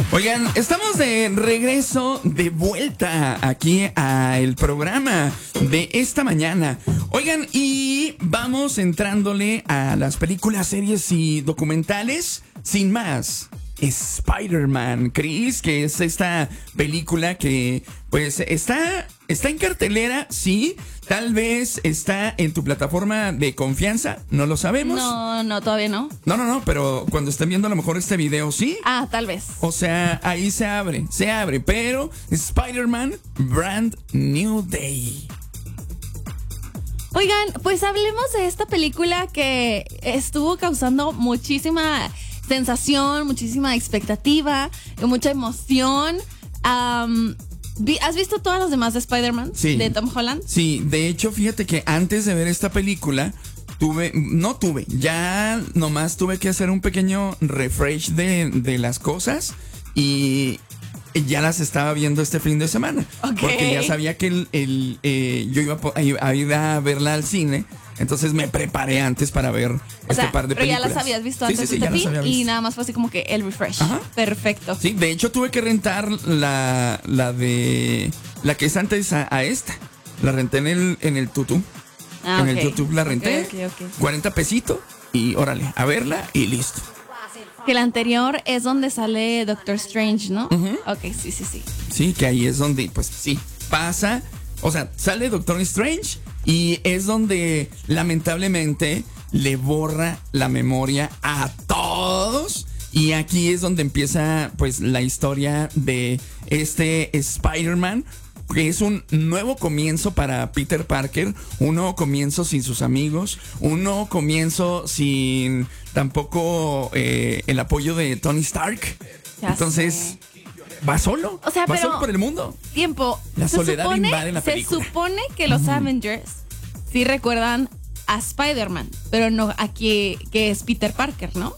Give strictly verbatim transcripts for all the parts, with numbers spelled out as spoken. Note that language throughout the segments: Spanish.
Oigan, estamos de regreso, de vuelta aquí al programa de esta mañana. Oigan, y vamos entrándole a las películas, series y documentales. Sin más, Spider-Man, Chris, que es esta película que pues está, está en cartelera, sí. Tal vez está en tu plataforma de confianza, no lo sabemos. No, no, todavía no. No, no, no, pero cuando estén viendo a lo mejor este video, sí. Ah, tal vez. O sea, ahí se abre, se abre, pero Spider-Man Brand New Day. Oigan, pues hablemos de esta película que estuvo causando muchísima sensación, muchísima expectativa, mucha emoción. Um, ¿Has visto todas las demás de Spider-Man? Sí. ¿De Tom Holland? Sí, de hecho, fíjate que antes de ver esta película, tuve, no tuve, ya nomás tuve que hacer un pequeño refresh de, de las cosas y ya las estaba viendo este fin de semana. Okay. Porque ya sabía que el, el, eh, yo iba a, a ir a verla al cine. Entonces me preparé antes para ver o este sea, par de pero películas. ya las habías visto sí, antes sí, sí, de ya las ti había y visto. nada más fue así como que el refresh. Ajá. Perfecto. Sí, de hecho tuve que rentar la, la de la que es antes a, a esta. La renté en el, en el Tutu. Ah, en okay. el YouTube la renté. Okay, okay, okay. cuarenta pesitos y órale, a verla y listo. Que la anterior es donde sale Doctor Strange, ¿no? Uh-huh. Ok, sí, sí, sí. Sí, que ahí es donde, pues sí, pasa. O sea, sale Doctor Strange y es donde lamentablemente le borra la memoria a todos. Y aquí es donde empieza pues la historia de este Spider-Man, que es un nuevo comienzo para Peter Parker, un nuevo comienzo sin sus amigos, un nuevo comienzo sin tampoco eh, el apoyo de Tony Stark. Ya Entonces, sé. va solo, O sea, va pero solo por el mundo. Tiempo. La Se soledad supone, invade la película. Se supone que los Ujú. Avengers sí recuerdan a Spider-Man, pero no a que, que es Peter Parker, ¿no?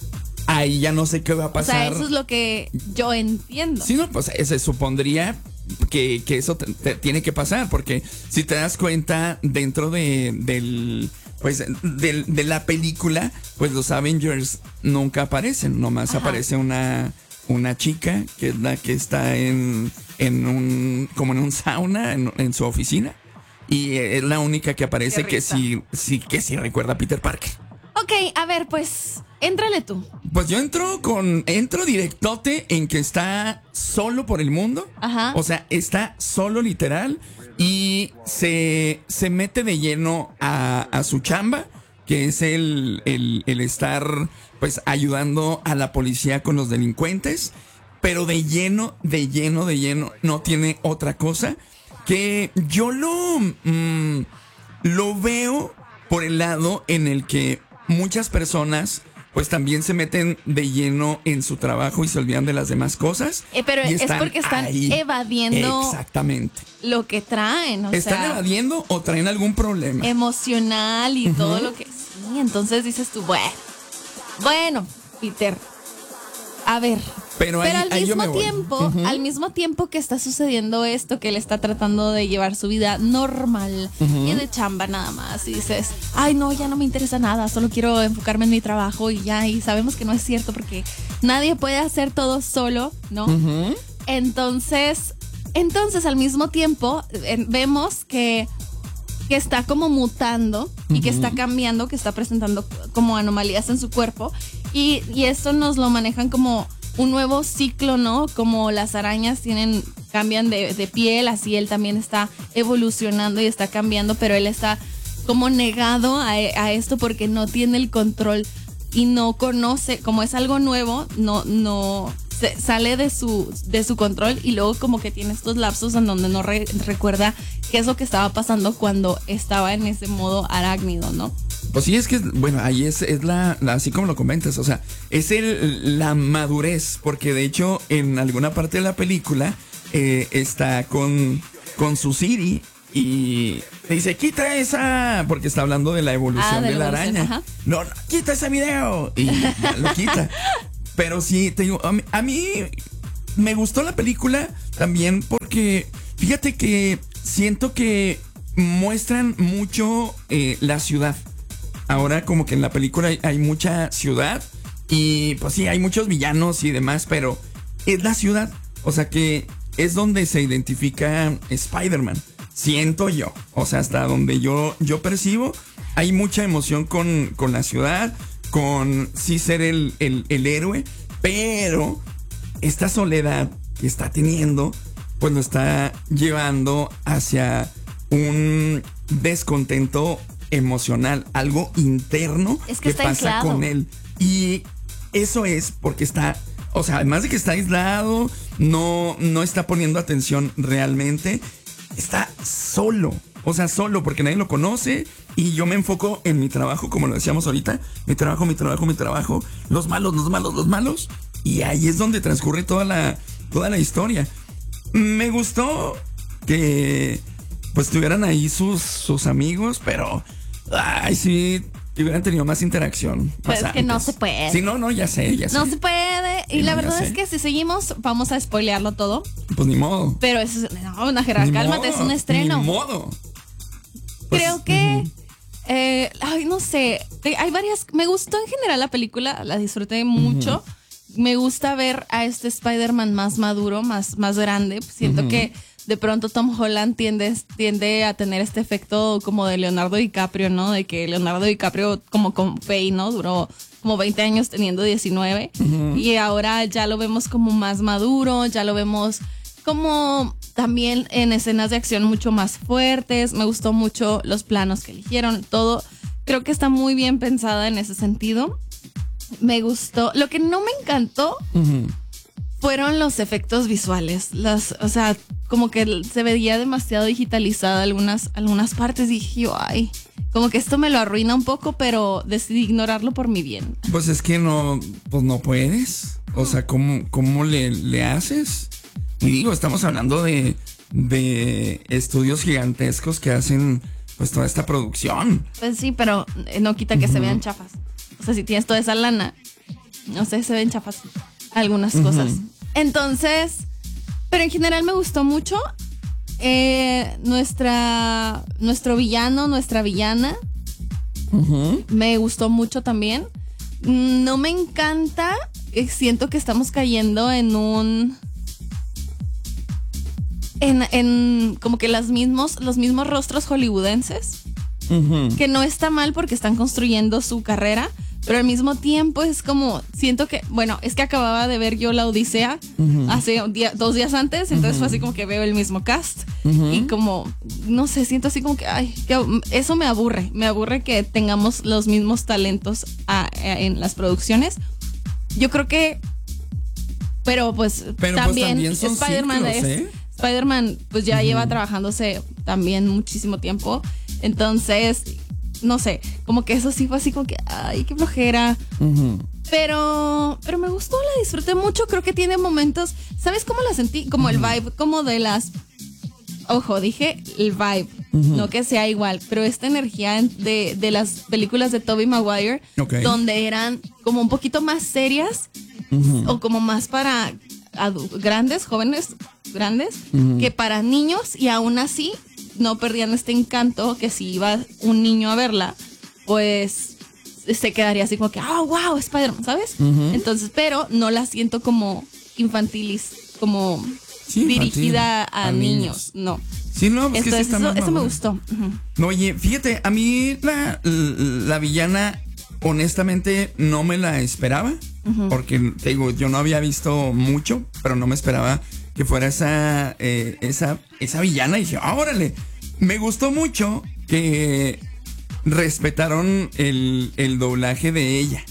Ahí ya no sé qué va a O pasar. sea, eso es lo que yo entiendo. Sí, no, pues eh, se supondría que, que eso te- te tiene que pasar, porque si te das cuenta dentro de, del, pues, del- de la película, pues los Avengers nunca aparecen, nomás Ajá. aparece una, una chica que es la que está en, en un, como en un sauna en, en su oficina y es la única que aparece Qué que risa. sí, sí, que sí recuerda a Peter Parker. Ok, a ver, pues, éntrale tú. Pues yo entro con. Entro directote en que está solo por el mundo. Ajá. O sea, está solo literal. Y se, se mete de lleno a, a su chamba, que es el, el, el estar pues ayudando a la policía con los delincuentes. Pero de lleno, de lleno, de lleno, no tiene otra cosa. Que yo lo. mm, lo veo por el lado en el que muchas personas pues también se meten de lleno en su trabajo y se olvidan de las demás cosas. Eh, pero y es están porque están ahí. evadiendo Exactamente. lo que traen, o ¿Están sea, evadiendo o traen algún problema? emocional y Ujú. todo lo que sí. Entonces dices tú, bueno, bueno, Peter, a ver. Pero ahí- Pero al ahí yo mismo me voy. tiempo, Ujú. al mismo tiempo que está sucediendo esto, que él está tratando de llevar su vida normal Ujú. y de chamba nada más, y dices, ay no, ya no me interesa nada, solo quiero enfocarme en mi trabajo y ya, y sabemos que no es cierto porque nadie puede hacer todo solo, ¿no? Ujú. Entonces, entonces al mismo tiempo eh, vemos que, que está como mutando y que Ujú. está cambiando, que está presentando como anomalías en su cuerpo y, y esto nos lo manejan como un nuevo ciclo, ¿no? Como las arañas tienen, cambian de, de piel, así él también está evolucionando y está cambiando, pero él está como negado a, a esto porque no tiene el control y no conoce, como es algo nuevo, no, no se, sale de su, de su control y luego como que tiene estos lapsos en donde no re- recuerda qué es lo que estaba pasando cuando estaba en ese modo arácnido, ¿no? Pues sí, es que, bueno, ahí es, es la, la- así como lo comentas, o sea, es el, la madurez, porque de hecho en alguna parte de la película eh, está con, con su Siri y dice, quita esa, porque está hablando de la evolución Ah, de de la la evolución, araña. ajá. No, no, quita ese video y ya lo quita. Pero sí, te digo, a mí, a mí me gustó la película también porque fíjate que siento que muestran mucho eh, la ciudad. Ahora como que en la película hay, hay mucha ciudad y pues sí, hay muchos villanos y demás, pero es la ciudad. O sea que es donde se identifica Spider-Man. Siento yo. O sea, hasta donde yo, yo percibo, hay mucha emoción con, con la ciudad, con sí ser el, el, el héroe, pero esta soledad que está teniendo, pues lo está llevando hacia un descontento emocional, algo interno es que, que está pasa aislado. con él. Y eso es porque está, o sea, además de que está aislado, no, no está poniendo atención realmente, está solo. O sea, solo porque nadie lo conoce y yo me enfoco en mi trabajo, como lo decíamos ahorita, mi trabajo, mi trabajo, mi trabajo, los malos, los malos, los malos, y ahí es donde transcurre toda la, toda la historia. Me gustó que pues tuvieran ahí sus, sus amigos, pero ay, sí, hubieran tenido más interacción. Pero más es que no antes. se puede. Sí, no, no, ya sé, ya sé. No se puede. Y Sí, la no, ya verdad sé. es que si seguimos, vamos a spoilearlo todo. Pues ni modo. Pero es, no, Nájera, Ni cálmate, modo, es un estreno. Ni modo. Pues, Creo que, ujú. eh, ay, no sé, eh, hay varias, me gustó en general la película, la disfruté mucho. Me gusta ver a este Spider-Man más maduro, más, más grande. Siento Ujú. que de pronto Tom Holland tiende, tiende a tener este efecto como de Leonardo DiCaprio, ¿no? De que Leonardo DiCaprio, como con Faye, ¿no? Duró como veinte años teniendo diecinueve. Ujú. Y ahora ya lo vemos como más maduro, ya lo vemos como también en escenas de acción mucho más fuertes. Me gustó mucho los planos que eligieron, todo. Creo que está muy bien pensada en ese sentido. Me gustó. Lo que no me encantó Ujú. fueron los efectos visuales. Las, o sea, como que se veía demasiado digitalizada algunas, algunas partes. Dije yo, ay, como que esto me lo arruina un poco, pero decidí ignorarlo por mi bien. Pues es que no, pues no puedes. O sea, ¿cómo, cómo le, le haces? Y digo, estamos hablando de, de estudios gigantescos que hacen pues toda esta producción. Pues sí, pero eh, no quita que se vean chafas. O sea, si tienes toda esa lana, no sé, se ven chafas algunas Ujú. cosas. Entonces, pero en general me gustó mucho. Eh, nuestra, nuestro villano, nuestra villana, Ujú. me gustó mucho también. Mm, No me encanta, eh, siento que estamos cayendo en un... En, en como que las mismos, los mismos rostros hollywoodenses, Ujú. que no está mal porque están construyendo su carrera, pero al mismo tiempo es como, siento que, bueno, es que acababa de ver yo La Odisea Ujú. hace un día, dos días antes, entonces fue así como que veo el mismo cast Ujú. y como, no sé, siento así como que, ay, que eso me aburre, me aburre que tengamos los mismos talentos a- a- en las producciones. Yo creo que, pero pues Pero, pues, también, también son Spider-Man ciclos, es... ¿eh? Spider-Man pues ya lleva trabajándose también muchísimo tiempo. Entonces, no sé, como que eso sí fue así como que, ay, qué flojera. Ujú. Pero, pero me gustó, la disfruté mucho. Creo que tiene momentos, ¿sabes cómo la sentí? Como el vibe, como de las... Ojo, dije el vibe, Ujú. no que sea igual, pero esta energía de, de las películas de Tobey Maguire, Ok. donde eran como un poquito más serias Ujú. o como más para adu- grandes, jóvenes grandes, Ujú. que para niños, y aún así no perdían este encanto que si iba un niño a verla, pues se quedaría así como que, ah, wow, Spider-Man, ¿sabes? Ujú. Entonces, pero no la siento como infantilis, como Sí, infantil, dirigida a, a niños. niños. no. Sí, no, pues que sí Entonces, está eso, más eso me madura. gustó. Ujú. No, oye, fíjate, a mí la, la villana, honestamente, no me la esperaba. Porque, te digo, yo no había visto mucho, pero no me esperaba que fuera esa, eh, esa, esa villana. Y dije, ah, órale. Me gustó mucho que respetaron el, el doblaje de ella.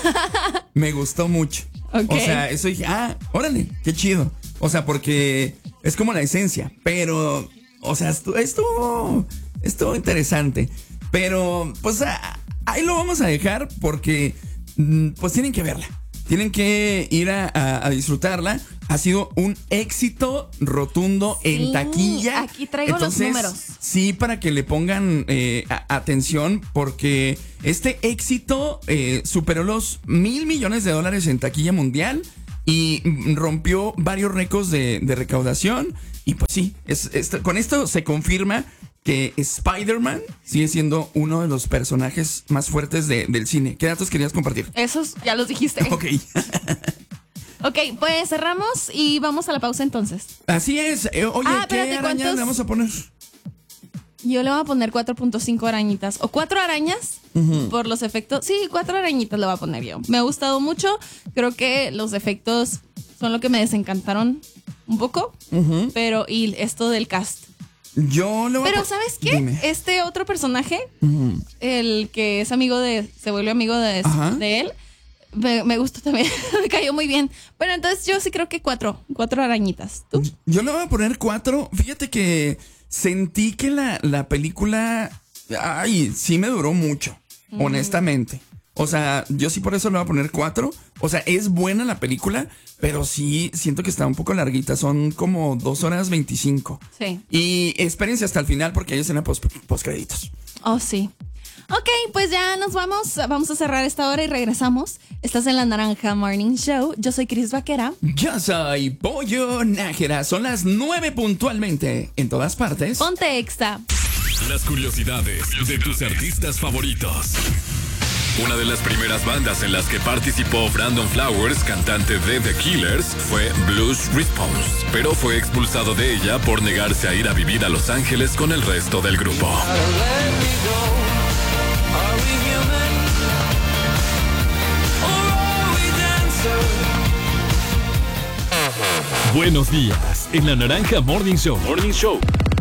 Me gustó mucho. Ok. O sea, eso dije, ah, órale, qué chido. O sea, porque es como la esencia, pero, o sea, estuvo, estuvo, estuvo interesante. Pero, pues, ah, ahí lo vamos a dejar porque, mm, pues, tienen que verla. Tienen que ir a, a- a disfrutarla. Ha sido un éxito rotundo en Sí, taquilla. aquí traigo los Entonces, números. sí, para que le pongan eh, a- atención, porque este éxito eh, superó los mil millones de dólares en taquilla mundial y mm, rompió varios récords de, de recaudación. Y pues sí, es, es- con esto se confirma que Spider-Man sigue siendo uno de los personajes más fuertes de- del cine. ¿Qué datos querías compartir? Esos ya los dijiste. Ok. Ok, pues cerramos y vamos a la pausa entonces. Así es. Eh, oye, Ah, ¿qué espérate, araña ¿cuántos? le vamos a poner? Yo le voy a poner cuatro punto cinco arañitas. O cuatro arañas uh-huh. por los efectos. Sí, cuatro arañitas le voy a poner yo. Me ha gustado mucho. Creo que los efectos son lo que me desencantaron un poco. Uh-huh. Pero, y esto del cast. Yo lo voy Pero, a... ¿sabes qué? Dime. Este otro personaje, uh-huh. el que es amigo de... Se vuelve amigo de, de él. Me, me gustó también. Me cayó muy bien. Bueno, entonces yo sí creo que cuatro. Cuatro arañitas. ¿Tú? Yo le voy a poner cuatro. Fíjate que sentí que la, la película... Ay, sí me duró mucho. Mm. Honestamente. O sea, yo sí por eso le voy a poner cuatro. O sea, es buena la película, pero sí siento que está un poco larguita. Son como dos horas veinticinco. Sí. Y espérense hasta el final porque hay escena post, post créditos. Oh, sí. Ok, pues ya nos vamos. Vamos a cerrar esta hora y regresamos. Estás en La Naranja Morning Show. Yo soy Cris Vaquera. Yo soy Pollo Nájera. Son las nueve puntualmente en todas partes. Ponte Exa. Las curiosidades de tus artistas favoritos. Una de las primeras bandas en las que participó Brandon Flowers, cantante de The Killers, fue Blues Response, pero fue expulsado de ella por negarse a ir a vivir a Los Ángeles con el resto del grupo. Buenos días, en La Naranja Morning Show. Morning Show.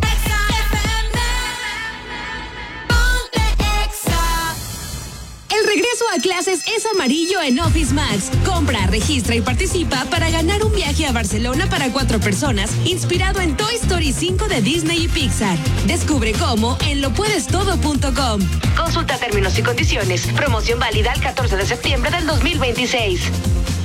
El regreso a clases es amarillo en Office Max. Compra, registra y participa para ganar un viaje a Barcelona para cuatro personas, inspirado en Toy Story cinco de Disney y Pixar. Descubre cómo en lo puedes todo punto com. Consulta términos y condiciones. Promoción válida el catorce de septiembre del dos mil veintiséis.